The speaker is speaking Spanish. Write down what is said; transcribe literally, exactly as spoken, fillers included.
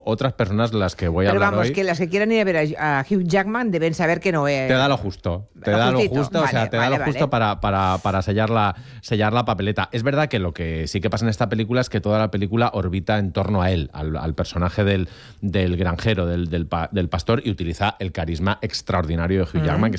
otras personas de las que voy a Pero hablar vamos, hoy. que las que quieran ir a ver a, a Hugh Jackman deben saber que no es... Te da lo justo, te lo da justito. lo justo, Vale, o sea, te vale, da lo justo vale. para, para, para sellar, la, sellar la papeleta. Es verdad que lo que sí que pasa en esta película es que toda la película orbita en torno a él, al, al personaje del, del granjero, del, del, pa, del pastor, y utiliza el carisma extraordinario de Hugh Jackman, uh-huh. que